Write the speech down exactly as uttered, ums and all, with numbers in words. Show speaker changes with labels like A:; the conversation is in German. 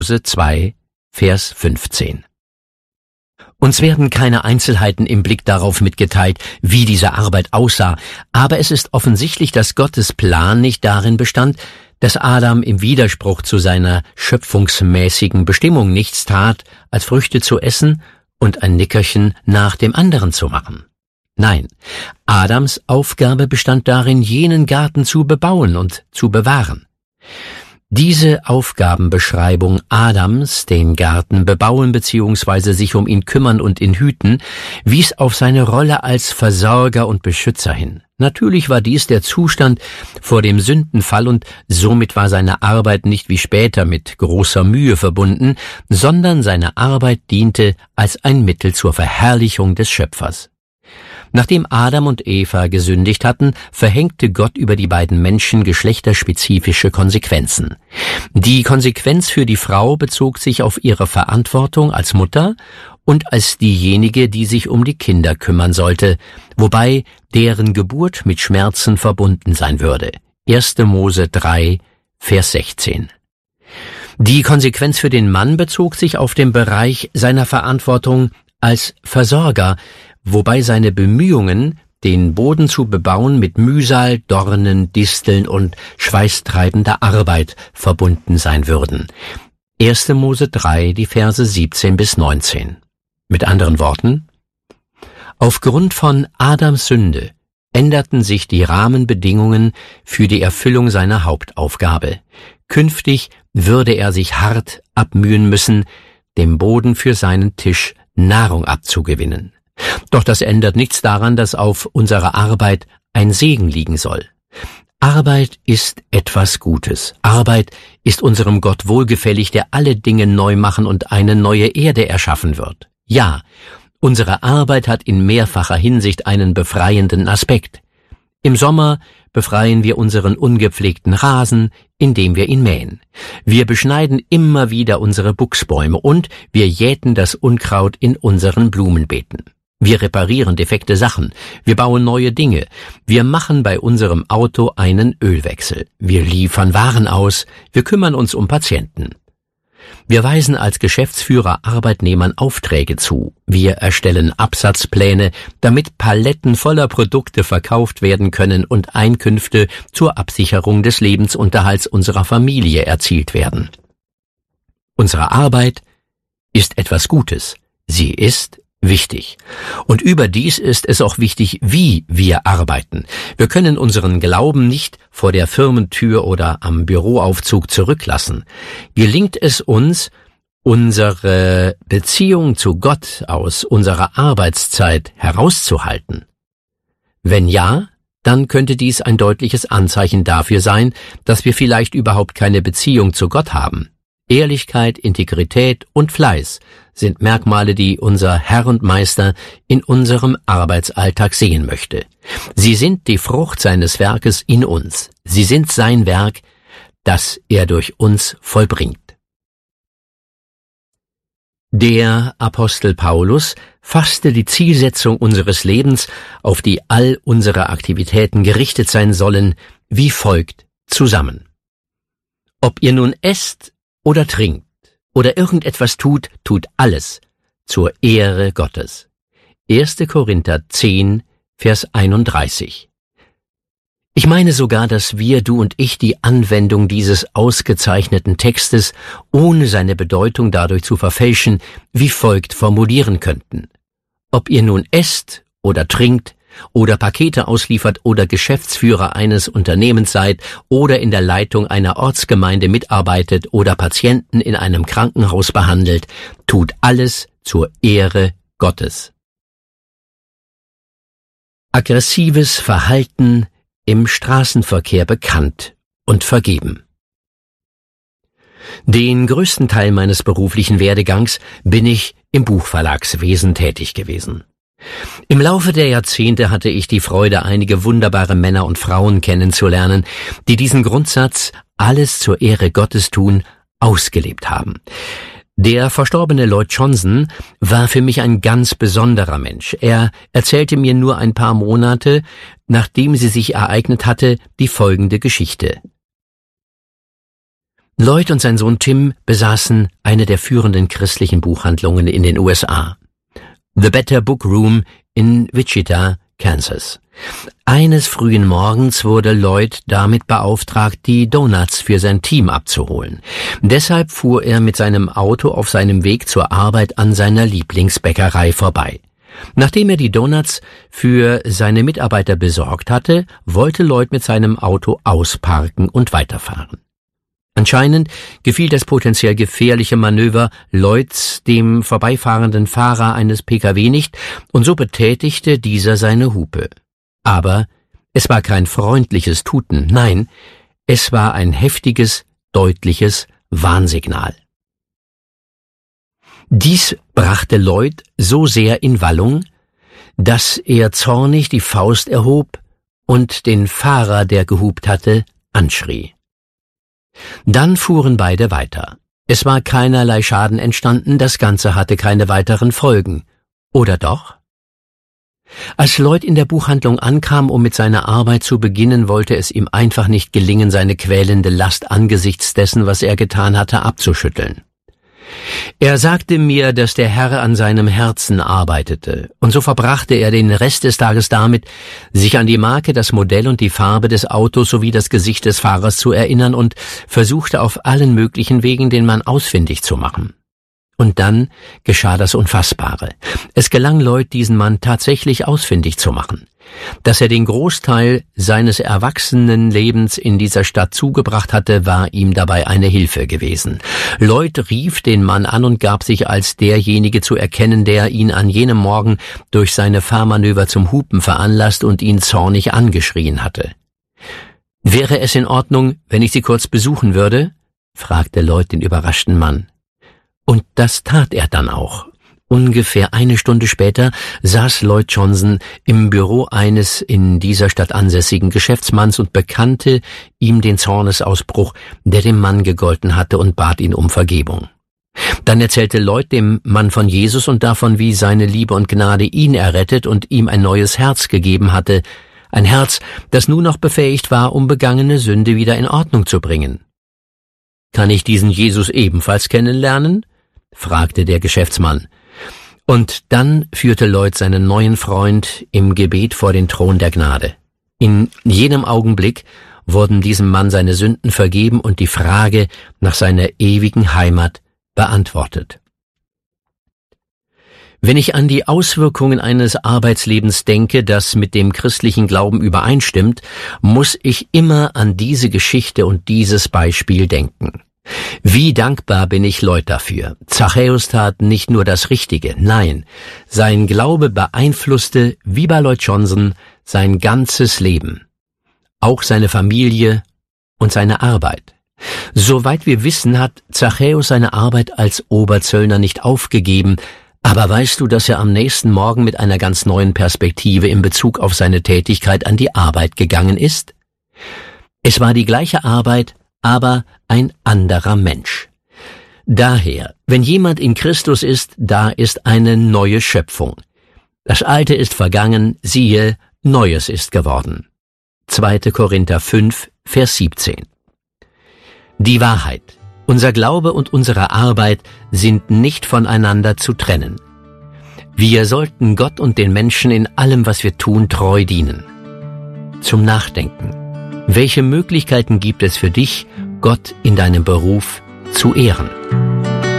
A: Mose zwei, Vers fünfzehn. Uns werden keine Einzelheiten im Blick darauf mitgeteilt, wie diese Arbeit aussah, aber es ist offensichtlich, dass Gottes Plan nicht darin bestand, dass Adam im Widerspruch zu seiner schöpfungsmäßigen Bestimmung nichts tat, als Früchte zu essen und ein Nickerchen nach dem anderen zu machen. Nein, Adams Aufgabe bestand darin, jenen Garten zu bebauen und zu bewahren. Diese Aufgabenbeschreibung Adams, den Garten bebauen bzw. sich um ihn kümmern und ihn hüten, wies auf seine Rolle als Versorger und Beschützer hin. Natürlich war dies der Zustand vor dem Sündenfall und somit war seine Arbeit nicht wie später mit großer Mühe verbunden, sondern seine Arbeit diente als ein Mittel zur Verherrlichung des Schöpfers. Nachdem Adam und Eva gesündigt hatten, verhängte Gott über die beiden Menschen geschlechterspezifische Konsequenzen. Die Konsequenz für die Frau bezog sich auf ihre Verantwortung als Mutter und als diejenige, die sich um die Kinder kümmern sollte, wobei deren Geburt mit Schmerzen verbunden sein würde. erster Mose drei, Vers sechzehn. Die Konsequenz für den Mann bezog sich auf den Bereich seiner Verantwortung als Versorger, wobei seine Bemühungen, den Boden zu bebauen, mit Mühsal, Dornen, Disteln und schweißtreibender Arbeit verbunden sein würden. erster Mose drei, die Verse siebzehn bis neunzehn. Mit anderen Worten: Aufgrund von Adams Sünde änderten sich die Rahmenbedingungen für die Erfüllung seiner Hauptaufgabe. Künftig würde er sich hart abmühen müssen, dem Boden für seinen Tisch Nahrung abzugewinnen. Doch das ändert nichts daran, dass auf unserer Arbeit ein Segen liegen soll. Arbeit ist etwas Gutes. Arbeit ist unserem Gott wohlgefällig, der alle Dinge neu machen und eine neue Erde erschaffen wird. Ja, unsere Arbeit hat in mehrfacher Hinsicht einen befreienden Aspekt. Im Sommer befreien wir unseren ungepflegten Rasen, indem wir ihn mähen. Wir beschneiden immer wieder unsere Buchsbäume und wir jäten das Unkraut in unseren Blumenbeeten. Wir reparieren defekte Sachen, wir bauen neue Dinge, wir machen bei unserem Auto einen Ölwechsel, wir liefern Waren aus, wir kümmern uns um Patienten. Wir weisen als Geschäftsführer Arbeitnehmern Aufträge zu, wir erstellen Absatzpläne, damit Paletten voller Produkte verkauft werden können und Einkünfte zur Absicherung des Lebensunterhalts unserer Familie erzielt werden. Unsere Arbeit ist etwas Gutes, sie ist wichtig. Und überdies ist es auch wichtig, wie wir arbeiten. Wir können unseren Glauben nicht vor der Firmentür oder am Büroaufzug zurücklassen. Gelingt es uns, unsere Beziehung zu Gott aus unserer Arbeitszeit herauszuhalten? Wenn ja, dann könnte dies ein deutliches Anzeichen dafür sein, dass wir vielleicht überhaupt keine Beziehung zu Gott haben. Ehrlichkeit, Integrität und Fleiß sind Merkmale, die unser Herr und Meister in unserem Arbeitsalltag sehen möchte. Sie sind die Frucht seines Werkes in uns. Sie sind sein Werk, das er durch uns vollbringt. Der Apostel Paulus fasste die Zielsetzung unseres Lebens, auf die all unsere Aktivitäten gerichtet sein sollen, wie folgt zusammen. Ob ihr nun esst oder trinkt oder irgendetwas tut, tut alles zur Ehre Gottes. erster Korinther zehn, Vers einunddreißig. Ich meine sogar, dass wir, du und ich, die Anwendung dieses ausgezeichneten Textes, ohne seine Bedeutung dadurch zu verfälschen, wie folgt formulieren könnten. Ob ihr nun esst oder trinkt, oder Pakete ausliefert oder Geschäftsführer eines Unternehmens seid oder in der Leitung einer Ortsgemeinde mitarbeitet oder Patienten in einem Krankenhaus behandelt, tut alles zur Ehre Gottes. Aggressives Verhalten im Straßenverkehr bekannt und vergeben. Den größten Teil meines beruflichen Werdegangs bin ich im Buchverlagswesen tätig gewesen. Im Laufe der Jahrzehnte hatte ich die Freude, einige wunderbare Männer und Frauen kennenzulernen, die diesen Grundsatz, alles zur Ehre Gottes tun, ausgelebt haben. Der verstorbene Lloyd Johnson war für mich ein ganz besonderer Mensch. Er erzählte mir nur ein paar Monate, nachdem sie sich ereignet hatte, die folgende Geschichte. Lloyd und sein Sohn Tim besaßen eine der führenden christlichen Buchhandlungen in den U S A. The Better Book Room in Wichita, Kansas. Eines frühen Morgens wurde Lloyd damit beauftragt, die Donuts für sein Team abzuholen. Deshalb fuhr er mit seinem Auto auf seinem Weg zur Arbeit an seiner Lieblingsbäckerei vorbei. Nachdem er die Donuts für seine Mitarbeiter besorgt hatte, wollte Lloyd mit seinem Auto ausparken und weiterfahren. Anscheinend gefiel das potenziell gefährliche Manöver Lloyds dem vorbeifahrenden Fahrer eines P K W nicht, und so betätigte dieser seine Hupe. Aber es war kein freundliches Tuten, nein, es war ein heftiges, deutliches Warnsignal. Dies brachte Lloyd so sehr in Wallung, dass er zornig die Faust erhob und den Fahrer, der gehupt hatte, anschrie. Dann fuhren beide weiter. Es war keinerlei Schaden entstanden, das Ganze hatte keine weiteren Folgen. Oder doch? Als Lloyd in der Buchhandlung ankam, um mit seiner Arbeit zu beginnen, wollte es ihm einfach nicht gelingen, seine quälende Last angesichts dessen, was er getan hatte, abzuschütteln. Er sagte mir, dass der Herr an seinem Herzen arbeitete, und so verbrachte er den Rest des Tages damit, sich an die Marke, das Modell und die Farbe des Autos sowie das Gesicht des Fahrers zu erinnern und versuchte auf allen möglichen Wegen, den Mann ausfindig zu machen. Und dann geschah das Unfassbare. Es gelang Lloyd, diesen Mann tatsächlich ausfindig zu machen. Dass er den Großteil seines erwachsenen Lebens in dieser Stadt zugebracht hatte, war ihm dabei eine Hilfe gewesen. Lloyd rief den Mann an und gab sich als derjenige zu erkennen, der ihn an jenem Morgen durch seine Fahrmanöver zum Hupen veranlasst und ihn zornig angeschrien hatte. »Wäre es in Ordnung, wenn ich Sie kurz besuchen würde?« fragte Lloyd den überraschten Mann. Und das tat er dann auch. Ungefähr eine Stunde später saß Lloyd Johnson im Büro eines in dieser Stadt ansässigen Geschäftsmanns und bekannte ihm den Zornesausbruch, der dem Mann gegolten hatte, und bat ihn um Vergebung. Dann erzählte Lloyd dem Mann von Jesus und davon, wie seine Liebe und Gnade ihn errettet und ihm ein neues Herz gegeben hatte, ein Herz, das nun noch befähigt war, um begangene Sünde wieder in Ordnung zu bringen. »Kann ich diesen Jesus ebenfalls kennenlernen?« fragte der Geschäftsmann. Und dann führte Lloyd seinen neuen Freund im Gebet vor den Thron der Gnade. In jenem Augenblick wurden diesem Mann seine Sünden vergeben und die Frage nach seiner ewigen Heimat beantwortet. Wenn ich an die Auswirkungen eines Arbeitslebens denke, das mit dem christlichen Glauben übereinstimmt, muss ich immer an diese Geschichte und dieses Beispiel denken. Wie dankbar bin ich Lloyd dafür. Zachäus tat nicht nur das Richtige, nein, sein Glaube beeinflusste, wie bei Lloyd Johnson, sein ganzes Leben, auch seine Familie und seine Arbeit. Soweit wir wissen, hat Zachäus seine Arbeit als Oberzöllner nicht aufgegeben, aber weißt du, dass er am nächsten Morgen mit einer ganz neuen Perspektive in Bezug auf seine Tätigkeit an die Arbeit gegangen ist? Es war die gleiche Arbeit, aber ein anderer Mensch. Daher, wenn jemand in Christus ist, da ist eine neue Schöpfung. Das Alte ist vergangen, siehe, Neues ist geworden. zweiter Korinther fünf, Vers siebzehn. Die Wahrheit, unser Glaube und unsere Arbeit sind nicht voneinander zu trennen. Wir sollten Gott und den Menschen in allem, was wir tun, treu dienen. Zum Nachdenken. Welche Möglichkeiten gibt es für dich, Gott in deinem Beruf zu ehren?